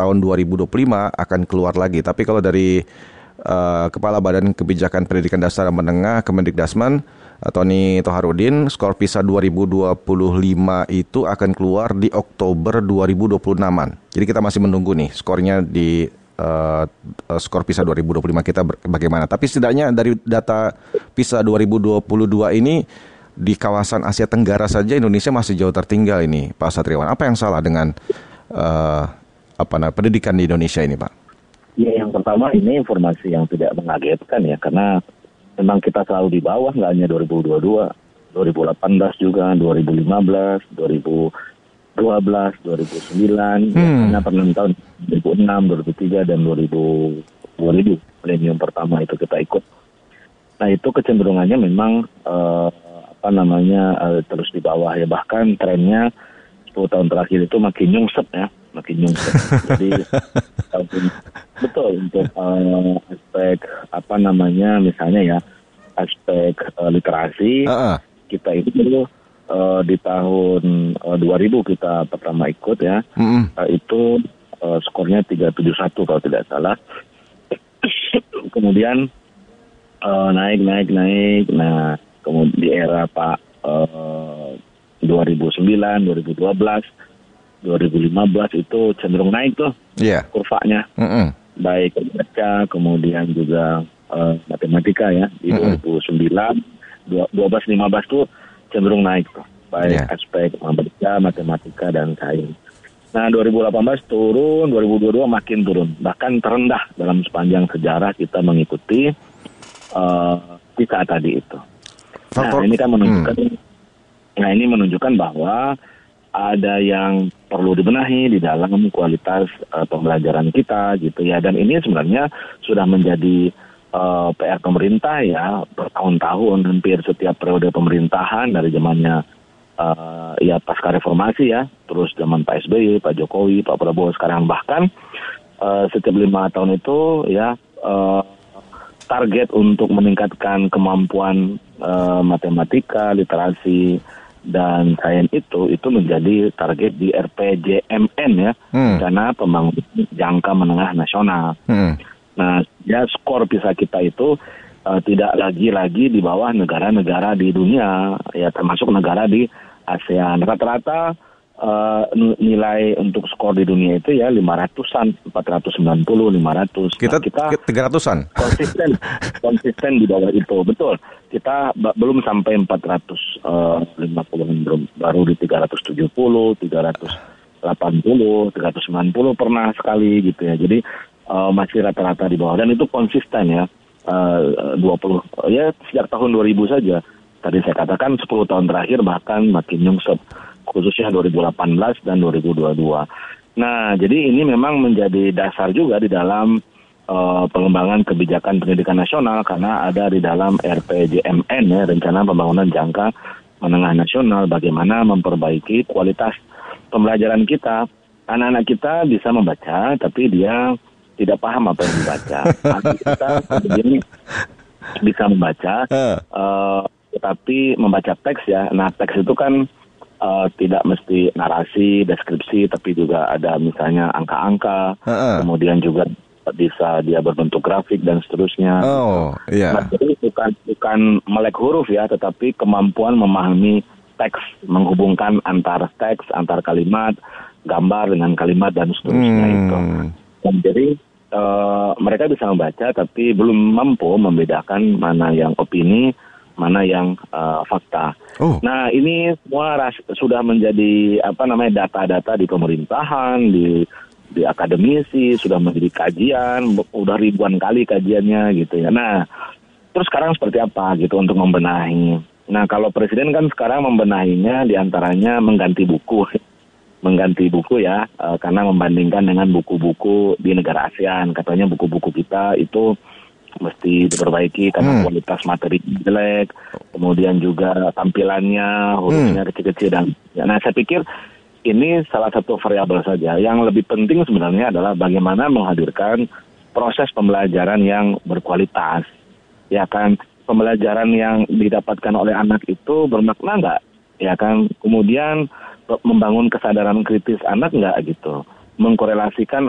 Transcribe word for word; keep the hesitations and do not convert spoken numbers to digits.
tahun dua ribu dua puluh lima akan keluar lagi. Tapi kalau dari uh, Kepala Badan Kebijakan Pendidikan Dasar dan Menengah Kemendikdasman, uh, Tony Toharudin, skor PISA dua ribu dua puluh lima itu akan keluar di Oktober dua ribu dua puluh enam-an. Jadi kita masih menunggu nih skornya di uh, skor PISA dua ribu dua puluh lima kita bagaimana. Tapi setidaknya dari data PISA dua ribu dua puluh dua ini, di kawasan Asia Tenggara saja Indonesia masih jauh tertinggal ini, Pak Satriawan. Apa yang salah dengan uh, apa nah, pendidikan di Indonesia ini, Pak? Ya, yang pertama ini informasi yang tidak mengagetkan ya, karena memang kita selalu di bawah, nggak hanya dua ribu dua puluh dua, dua ribu delapan belas juga, dua ribu lima belas, dua ribu dua belas, dua ribu sembilan, hmm. ya, karena pernah tahun dua ribu enam, dua ribu tiga, dan dua ribu, dua ribu, milenium pertama itu kita ikut. Nah itu kecenderungannya memang uh, apa namanya uh, terus di bawah ya, bahkan trennya sepuluh tahun terakhir itu makin nyungsep ya, makin nyungsep. Jadi betul untuk uh, aspek apa namanya misalnya ya aspek uh, literasi uh-uh. kita itu dulu uh, di tahun uh, dua ribu kita pertama ikut ya, uh-uh. uh, itu uh, skornya tiga tujuh satu kalau tidak salah. Kemudian uh, naik naik naik. Nah kemudian di era Pak uh, dua ribu sembilan, dua ribu dua belas, dua ribu lima belas itu cenderung naik tuh yeah. kurvanya. Mm-hmm. Baik baca, kemudian juga uh, matematika ya. Di mm-hmm. dua ribu sembilan, dua belas, lima belas tuh cenderung naik tuh. Baik yeah. aspek membaca, matematika, dan sains. Nah dua ribu delapan belas turun, dua ribu dua puluh dua makin turun. Bahkan terendah dalam sepanjang sejarah kita mengikuti uh, PISA tadi itu. Faktor, nah ini kan menunjukkan, hmm. nah ini menunjukkan bahwa ada yang perlu dibenahi di dalam kualitas uh, pembelajaran kita gitu ya. Dan ini sebenarnya sudah menjadi uh, P R pemerintah ya bertahun-tahun, hampir setiap periode pemerintahan dari zamannya uh, ya pasca reformasi ya, terus zaman Pak S B Y, Pak Jokowi, Pak Prabowo sekarang, bahkan uh, setiap lima tahun itu ya. Uh, target untuk meningkatkan kemampuan uh, matematika, literasi, dan sains itu itu menjadi target di R P J M N ya, hmm. Rencana Pembangunan Jangka Menengah Nasional. Hmm. Nah, ya skor PISA kita itu uh, tidak lagi-lagi di bawah negara-negara di dunia, ya termasuk negara di ASEAN. Rata-rata uh, nilai untuk skor di dunia itu ya lima ratusan, empat ratus sembilan puluh, lima ratus. Kita, nah, kita tiga ratusan. Konsisten, konsisten di bawah itu, betul. Kita b- belum sampai empat ratus lima puluh, belum, baru di tiga ratus tujuh puluh, tiga ratus delapan puluh, tiga ratus sembilan puluh pernah sekali gitu ya. Jadi uh, masih rata-rata di bawah, dan itu konsisten ya, uh, dua puluh, ya sejak tahun dua ribu saja. Tadi saya katakan sepuluh tahun terakhir bahkan makin nyungsep, khususnya dua ribu delapan belas dan dua ribu dua puluh dua. Nah, jadi ini memang menjadi dasar juga di dalam uh, pengembangan kebijakan pendidikan nasional, karena ada di dalam R P J M N ya, Rencana Pembangunan Jangka Menengah Nasional, bagaimana memperbaiki kualitas pembelajaran kita. Anak-anak kita bisa membaca, tapi dia tidak paham apa yang dibaca. Anak kita begini bisa membaca, uh, tetapi membaca teks ya. Nah, teks itu kan uh, tidak mesti narasi, deskripsi, tapi juga ada misalnya angka-angka, uh-uh. kemudian juga bisa dia berbentuk grafik dan seterusnya. Oh, iya. Nah, jadi bukan bukan melek huruf ya, tetapi kemampuan memahami teks, menghubungkan antar teks, antar kalimat, gambar dengan kalimat dan seterusnya hmm. itu. Dan jadi uh, mereka bisa membaca, tapi belum mampu membedakan mana yang opini, mana yang uh, fakta. Oh. Nah, ini semua ras- sudah menjadi apa namanya data-data di pemerintahan, di di akademisi, sudah menjadi kajian, udah ribuan kali kajiannya gitu ya. Nah, terus sekarang seperti apa gitu untuk membenahi? Nah, kalau presiden kan sekarang membenahinya diantaranya mengganti buku, mengganti buku ya, uh, karena membandingkan dengan buku-buku di negara ASEAN, katanya buku-buku kita itu mesti diperbaiki karena hmm. kualitas materi jelek, kemudian juga tampilannya, hurufnya hmm. kecil-kecil dan. Ya, nah, saya pikir ini salah satu variabel saja. Yang lebih penting sebenarnya adalah bagaimana menghadirkan proses pembelajaran yang berkualitas. Ya kan, pembelajaran yang didapatkan oleh anak itu bermakna nggak? Ya kan, kemudian membangun kesadaran kritis anak nggak gitu. Mengkorelasikan